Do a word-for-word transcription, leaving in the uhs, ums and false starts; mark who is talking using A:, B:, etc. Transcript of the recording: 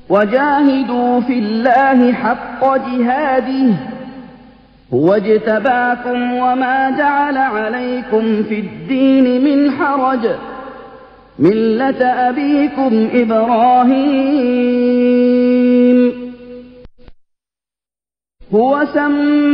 A: وجاهدوا في الله حق جهاده هو اجتباكم وما جعل عليكم في الدين من حرج ملة أبيكم إبراهيم هو سمى